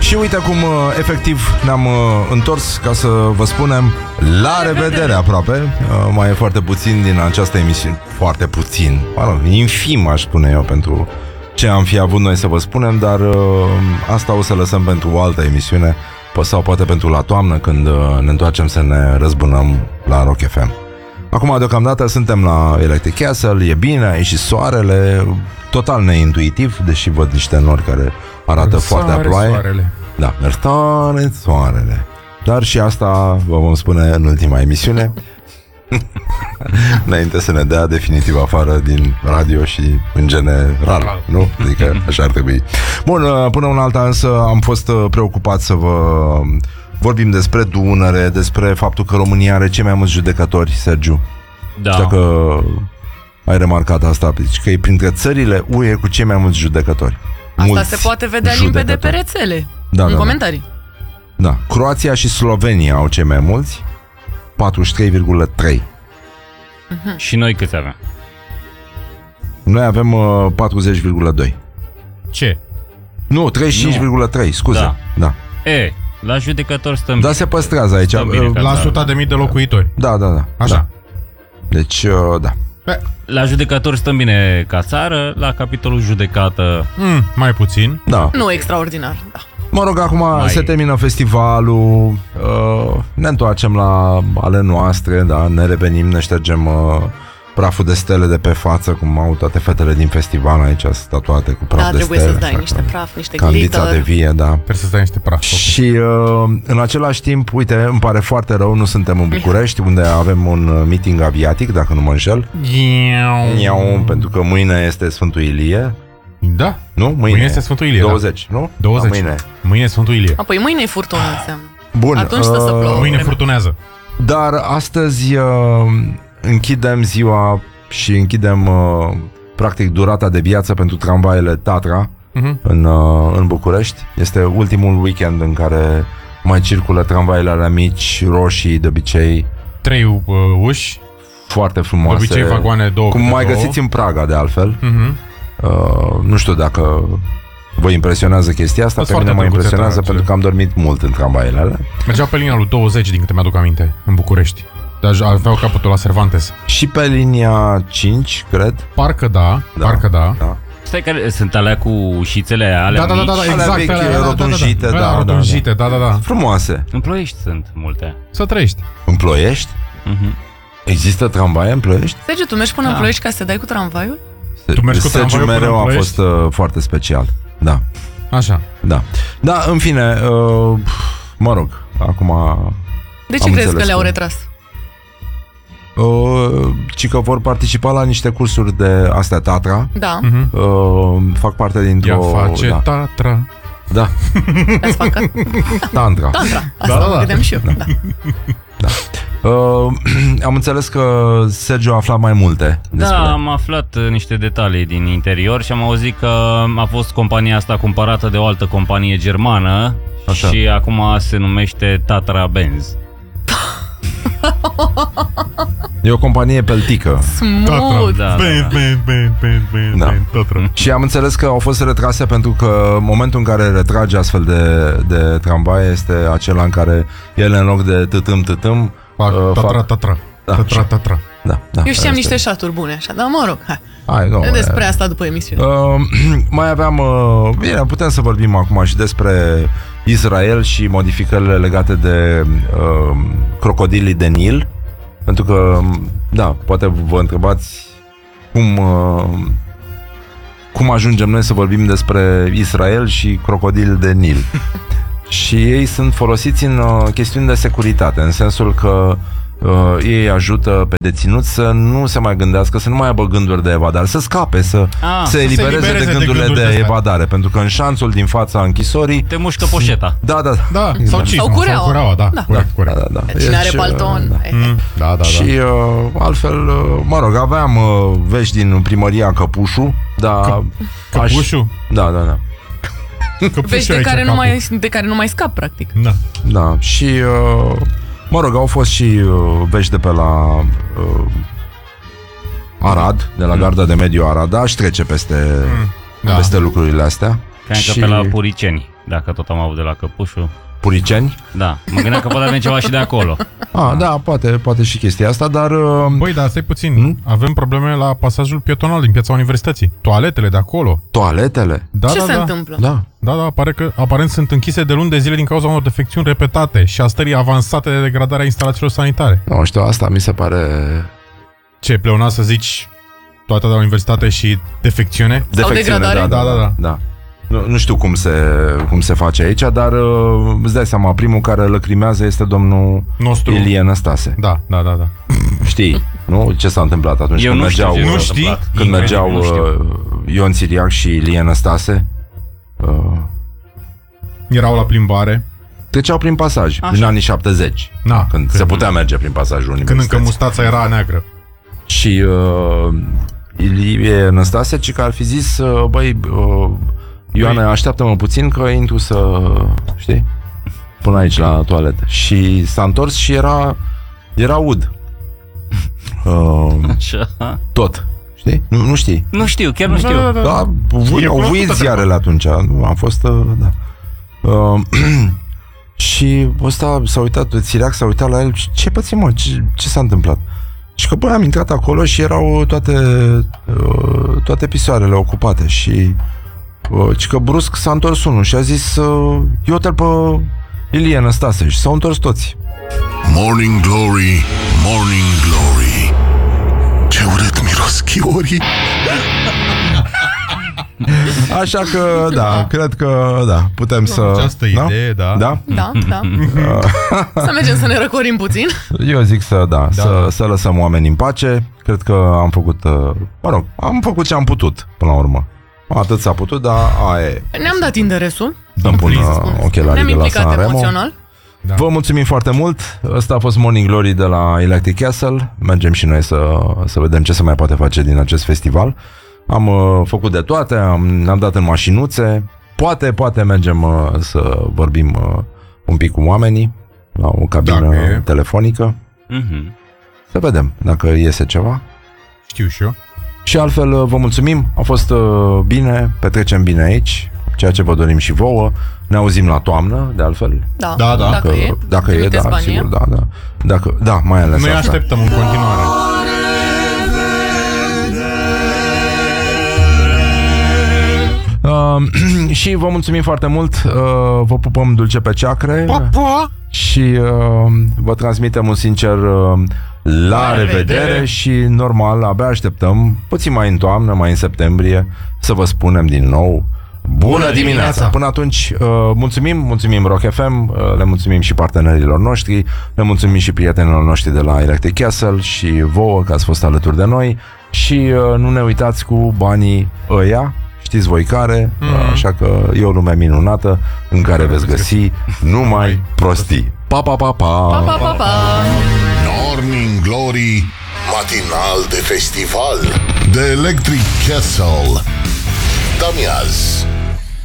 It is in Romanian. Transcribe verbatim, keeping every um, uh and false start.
Și uite cum efectiv ne-am întors ca să vă spunem la revedere aproape. Mai e foarte puțin din această emisiune. Foarte puțin, mă rog, infim aș spune eu pentru ce am fi avut noi să vă spunem. Dar asta o să lăsăm pentru o altă emisiune, sau poate pentru la toamnă, când ne întoarcem să ne răzbunăm la Rock F M. Acum, deocamdată, suntem la Electric Castle. E bine, a ieșit soarele. Total neintuitiv, deși văd niște nori care arată Soare, foarte a ploaie. Soarele. Da, mertare soarele. Dar și asta vă vom spune în ultima emisiune, înainte să ne dea definitiv afară din radio și în general, nu? Adică așa ar trebui. Bun, până una alta însă am fost preocupat să vă vorbim despre Dunăre, despre faptul că România are cei mai mulți judecători, Sergiu. Da. Știu că ai remarcat asta, că e printre țările U E cu cei mai mulți judecători. Asta mulți se poate vedea judecători. limpede pe rețele, Da, în da, comentarii. Da. Da. Croația și Slovenia au cei mai mulți, patruzeci și trei virgulă trei. Uh-huh. Și noi câți avem? Noi avem uh, patruzeci virgulă doi. Ce? Nu, treizeci și cinci virgulă trei, scuze. Da. Da. E, la judecători stăm Da, bine. se păstrează aici. Stăm bine, Uh, ca La țară. suta de mii de locuitori. Da, da, da. Așa. Da. Deci, uh, da. La judecători stăm bine ca țară, la capitolul judecată... Mm, mai puțin. Da. Nu extraordinar, da. Mă rog, acum Mai... se termină festivalul, uh, ne întoarcem la ale noastre, da, ne revenim, ne ștergem uh, praful de stele de pe față, cum au toate fetele din festival aici statuate cu praf Da, de trebuie stele. să-ți dai așa, niște ca- praf, niște Candița glitter. de vie, da. Trebuie să stai niște praf. Și uh, în același timp, uite, îmi pare foarte rău, nu suntem în București, unde avem un uh, meeting aviatic, dacă nu mă înșel. Iau, pentru că mâine este Sfântul Ilie. Da. Nu? Mâine, Mâine este Sfântul Ilie, douăzeci, nu? douăzeci. Da, mâine. Mâine e Sfântul Ilie. Apoi mâine e furtună, înseamnă. Bun. Atunci stă să plouă. Mâine furtunează. Dar astăzi uh, închidem ziua și închidem uh, practic durata de viață pentru tramvaiele Tatra uh-huh. în, uh, în București. Este ultimul weekend în care mai circulă tramvaiele alea mici, roșii, de obicei. Trei uh, uși. Foarte frumoase. De obicei vagoane două. Cum mai două. găsiți în Praga, de altfel. Uh-huh. Uh, nu știu dacă vă impresionează chestia asta. Sunt Pe mine mă foarte impresionează drăguțe, pentru că am dormit mult în tramvaiele alea. Mergeau pe linia lui douăzeci, din câte mi-aduc aminte, în București. Dar aveau capătul la Cervantes. Și pe linia cinci, cred. Parcă da, Da. parcă da. Da. Stai, care sunt alea cu ușițele alea Da, da, da, da, mici? da, exact. vechi, alea, alea, rotunjite, da, da, da, da, da, rotunjite, da, da, da. Frumoase. În Ploiești sunt multe. Să trăiești. În Ploiești? Uh-huh. Există tramvaie în Ploiești? Sergiu, tu mergi până Da. în Ploiești ca să te dai cu tramvaiul? Tu mergi cu Sergiu tramvaiul mereu până în a Ploiești? fost uh, foarte special. Da, Așa. da. Da, în fine, uh, mă rog, acum... De ce Am crezi înțeles că le-au cum. retras? Uh, ci că vor participa la niște cursuri de astea Tatra. Da, Uh-huh. Uh, fac parte dintr-o... Ea face da. Tatra. Da, să facă Tantra. tantra. Asta Da, da, da. vedeam și eu, da. Uh, am înțeles că Sergiu a aflat mai multe despre... Da, am aflat uh, niște detalii din interior și am auzit că a fost compania asta cumpărată de o altă companie germană. Așa. Și acum se numește Tatra Benz. E o companie peltică. Smooth. Da, Ben, ben, ben, ben, ben, Da. ben, Tatra. Și am înțeles că au fost retrase pentru că în momentul în care retrage astfel de, de tramvai este acela în care ele în loc de tâtâm, tâtâm Fac uh, Tatra, fac... Tatra. Da, Tatra, așa. Tatra. Da, da, Eu știam asta niște e. șaturi bune, așa, dar mă rog, hai. Hai, nu, Despre e... asta după emisiune. Uh, mai aveam... Uh, bine, putem să vorbim acum și despre Israel și modificările legate de uh, crocodilii de Nil. Pentru că, da, poate vă întrebați cum... Uh, cum ajungem noi să vorbim despre Israel și crocodili de Nil. Și ei sunt folosiți în uh, chestiuni de securitate, în sensul că uh, ei ajută pe deținuți să nu se mai gândească, să nu mai aibă gânduri de evadare, să scape, să Ah, se se elibereze, elibereze de de gândurile de, gândurile de astea. evadare, pentru că în șanțul din fața închisorii... Te mușcă poșeta. Da, da, Da, exact. sau cizmă, Sau cureaua. sau cureaua, da, Da. corect, Da, corect. da, da. Cine are Deci, uh, palton? da. Hai, Mm, hai. Da, da, da. Și uh, altfel, uh, mă rog, aveam uh, vești din primăria Căpușu, dar... Căpușu? Da, da, da. Căpușu Vești de aici care, nu capul. mai, de care nu mai scap, practic. Da. Da, și uh, mă rog, au fost și uh, vești de pe la uh, Arad, de la Garda de Mediu Arad, aș trece peste, Da. peste lucrurile astea. Cred că Și- pe la Puriceni, dacă tot am avut de la Căpușul. Puriceni? Da, mă gândeam că poate avem ceva și de acolo. Ah, da, poate, poate și chestia asta, dar... Uh, Băi, dar stai puțin. Hmm? Avem probleme la pasajul pietonal din piața Universității. Toaletele de acolo. toaletele? Da, Ce da, se da. întâmplă? Da. Da, da, pare că aparent sunt închise de luni de zile din cauza unor defecțiuni repetate și a stării avansate de degradare a instalațiilor sanitare. Nu știu, asta mi se pare... Ce, pleona să zici toate de la universitate și defecțiune? Defecțiune, degradare? da, da, Da, da, da, da. da. Nu, nu știu cum se, cum se face aici, dar uh, îți dai seama, primul care lăcrimează este domnul Nostru. Ilie Năstase. Da, da, da, da. Știi, nu? Ce s-a întâmplat atunci Eu când nu știu mergeau, ce nu s-a știi? întâmplat. când Nimeni mergeau nu știu. uh, Ion Țiriac și Ilie Năstase? Uh, Erau la plimbare. treceau prin pasaj, Așa. din anii șaptezeci, Da, când când- se putea merge prin pasajul Când încă universității. mustața era neagră. Și uh, Ilie Năstase, ci că ar fi zis, uh, băi, uh, Ioane, așteaptă-mă puțin că intru să, știi, până aici la toaletă. Și s-a întors și era, era ud. Uh, Așa. tot, știi? Nu, nu știi. Nu știu, chiar nu știu. Da, da, da. Da, vui, E au cunoscută vuit treaba. ziarele atunci. Nu, am fost, uh, da. Uh, și ăsta s-a uitat, Țiriac s-a uitat la el. Ce pățim, mă? Ce, ce s-a întâmplat? Și că, băi, am intrat acolo și erau toate uh, toate pisoarele ocupate și uh, și că brusc s-a întors unul și a zis uh, eu te-l pe Ilie Năstase și s-au întors toți. Morning Glory, Morning Glory. Ce urât miros chiorii. Așa că, da, cred că, da, putem să... Această da? idee, da. Da? Da, da. Să mergem să ne răcorim puțin. Eu zic să, da, Da. Să, să lăsăm oamenii în pace. Cred că am făcut, uh, mă rog, am făcut ce am putut, până la urmă. Atât s-a putut, dar aia e. Ne-am dat interesul. Îmi pun Please, uh, spuneți. ochelarii Ne-am de la implicat Sanremo. emoțional. Da. Vă mulțumim foarte mult. Ăsta a fost Morning Glory de la Electric Castle. Mergem și noi să, să vedem ce se mai poate face din acest festival. Am uh, făcut de toate, am, ne-am dat în mașinuțe. Poate, poate mergem uh, să vorbim uh, un pic cu oamenii la o cabină Dacă e. telefonică. Mhm. Să vedem dacă iese ceva. Știu și eu. Și altfel uh, vă mulțumim, a fost uh, bine, petrecem bine aici, ceea ce vă dorim și vouă. Ne auzim la toamnă, de altfel. Da, Da, da. Dacă e. Dacă e, Trimiteți da, banii, sigur, da, da. Dacă, da, mai ales Noi asta. așteptăm în continuare. Uh, și vă mulțumim foarte mult, uh, vă pupăm dulce pe ceacre. Papa! Și uh, vă transmitem un sincer uh, la revedere. revedere Și normal, abia așteptăm puțin mai în toamnă, mai în septembrie, să vă spunem din nou bună dimineața! Până atunci, uh, mulțumim, mulțumim Rock F M, uh, le mulțumim și partenerilor noștri, le mulțumim și prietenilor noștri de la Electric Castle și vouă că ați fost alături de noi și uh, nu ne uitați cu banii ăia. Știți voi care, mm. așa că e o lume minunată în care veți găsi numai prostii. Pa, pa, pa, pa! Pa, pa, pa, pa. Morning Glory, matinal de festival de Electric Castle. Damiaz.